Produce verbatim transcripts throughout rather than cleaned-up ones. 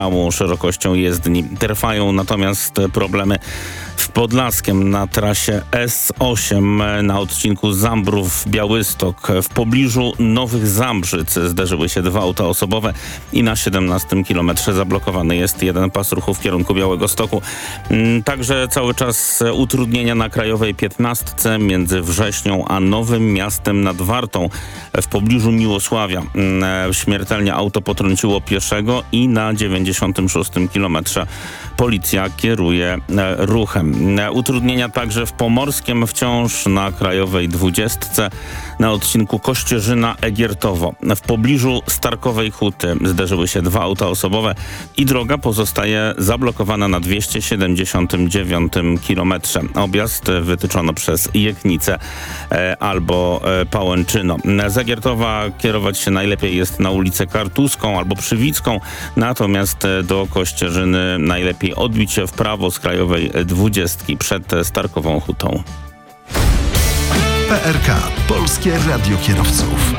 małą szerokością jezdni. Trwają natomiast problemy w Podlaskiem na trasie S osiem na odcinku Zambrów-Białystok. W pobliżu Nowych Zambrzyc zderzyły się dwa auta osobowe i na siedemnastym kilometrze zablokowany jest jeden pas ruchu w kierunku Białegostoku. Także cały czas utrudnienia na krajowej piętnastce między Wrześnią a Nowym Miastem nad Wartą w pobliżu Miłosławia. Śmiertelnie auto potrąciło pieszego i na dziewięćdziesiątym szóstym kilometrze policja kieruje ruchem. Utrudnienia także w Pomorskiem wciąż na krajowej dwudziestce na odcinku Kościerzyna-Egiertowo. W pobliżu Starkowej Huty zderzyły się dwa auta osobowe i droga pozostaje zablokowana na dwieście siedemdziesiątym dziewiątym kilometrze. Objazd wytyczono przez Jeknicę e, albo e, Pałęczyno. Z Egiertowa kierować się najlepiej jest na ulicę Kartuską albo Przywicką, natomiast do Kościerzyny najlepiej odbić się w prawo z krajowej dwudziestki przed Starkową Hutą. P R K. Polskie Radio Kierowców.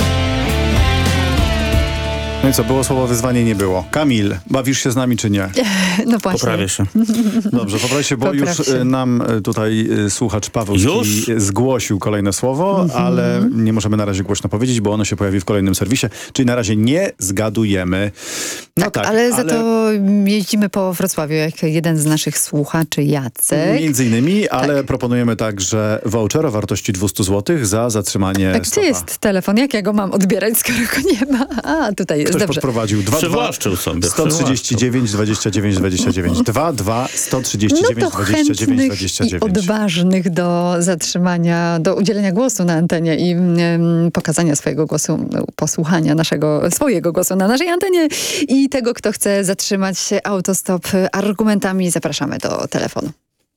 No i co, było słowo wyzwanie, nie było. Kamil, bawisz się z nami czy nie? No właśnie. Poprawię się. Dobrze, poprawię się, bo Popraw już się. nam słuchacz słuchacz Pawełski Już? zgłosił kolejne słowo, mm-hmm. ale nie możemy na razie głośno powiedzieć, bo ono się pojawi w kolejnym serwisie, czyli na razie nie zgadujemy. No tak, tak, ale za to jeździmy po Wrocławiu, jak jeden z naszych słuchaczy, Jacek. Między innymi, ale tak. proponujemy także voucher o wartości dwieście złotych za zatrzymanie Tak, stopa. gdzie jest telefon? Jak ja go mam odbierać, skoro go nie ma? A, tutaj jest, Ktoś dobrze. podprowadził. Przywłaszczył sobie. sto trzydzieści dziewięć dwadzieścia dziewięć dwadzieścia dziewięć. dwa sto sto trzydzieści dziewięć No to dwadzieścia dziewięć chętnych dwadzieścia i dziewięć. odważnych do zatrzymania, do udzielenia głosu na antenie i um, pokazania swojego głosu, posłuchania naszego, swojego głosu na naszej antenie i tego, kto chce zatrzymać autostop argumentami, zapraszamy do telefonu.